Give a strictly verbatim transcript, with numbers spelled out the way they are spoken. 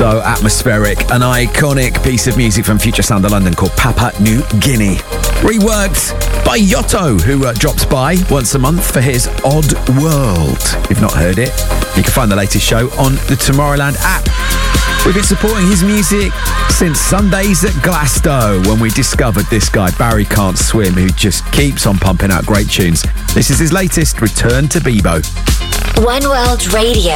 So atmospheric, an iconic piece of music from Future Sound of London called Papua New Guinea. Reworked by Yotto, who uh, drops by once a month for his Odd World. If you've not heard it, you can find the latest show on the Tomorrowland app. We've been supporting his music since Sundays at Glasgow, when we discovered this guy, Barry Can't Swim, who just keeps on pumping out great tunes. This is his latest, Return to Bebo. One World Radio.